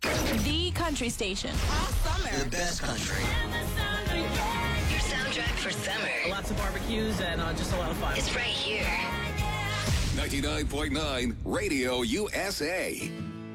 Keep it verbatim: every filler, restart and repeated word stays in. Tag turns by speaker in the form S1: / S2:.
S1: The country station.
S2: All summer.
S3: The best country.
S4: Your soundtrack for summer.
S5: Lots of barbecues and uh, just a lot of fun.
S4: It's right here.
S6: ninety-nine point nine Radio U S A.